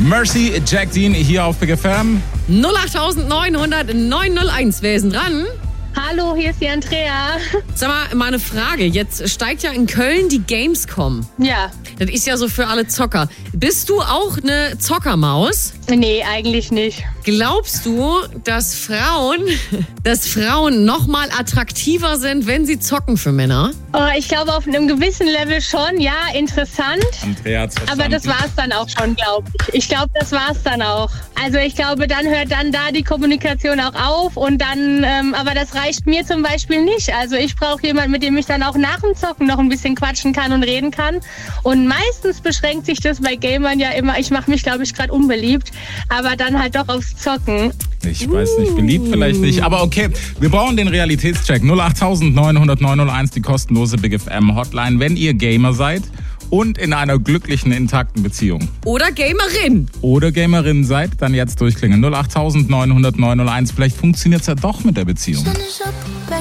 Mercy, Jack Dean hier auf Big FM. 08900 901. Wer ist denn dran? Hallo, hier ist die Andrea. Sag mal eine Frage. Jetzt steigt ja in Köln die Gamescom. Ja. Das ist ja so für alle Zocker. Bist du auch eine Zockermaus? Nee, eigentlich nicht. Glaubst du, dass Frauen noch mal attraktiver sind, wenn sie zocken für Männer? Oh, ich glaube, auf einem gewissen Level schon. Ja, interessant. Andrea hat's verstanden. Aber das war's dann auch schon, glaube ich. Ich glaube, das war's dann auch. Also ich glaube, dann hört dann da die Kommunikation auch auf und dann, aber das reicht mir zum Beispiel nicht. Also ich brauche jemanden, mit dem ich dann auch nach dem Zocken noch ein bisschen quatschen kann und reden kann. Und meistens beschränkt sich das bei Gamern ja immer, ich mache mich, glaube ich, gerade unbeliebt, aber dann halt doch aufs Zocken. Ich weiß nicht, beliebt vielleicht nicht, aber okay. Wir brauchen den Realitätscheck. 08900 901, die kostenlose Big FM Hotline, wenn ihr Gamer seid und in einer glücklichen, intakten Beziehung. Oder Gamerin. Oder Gamerin seid, dann jetzt durchklingen. 08900 901, vielleicht funktioniert es ja doch mit der Beziehung.